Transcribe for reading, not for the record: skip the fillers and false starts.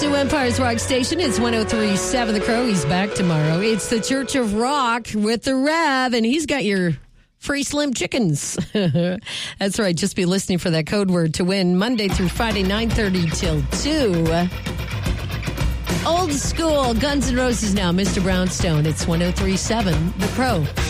New Empire's Rock Station. It's 103.7 The Crow. He's back tomorrow. It's the Church of Rock with the Rev, and he's got your free Slim Chickens. That's right. Just be listening for that code word to win Monday through Friday, 9:30 till 2. Old school Guns N' Roses now, Mr. Brownstone. It's 103.7 The Crow.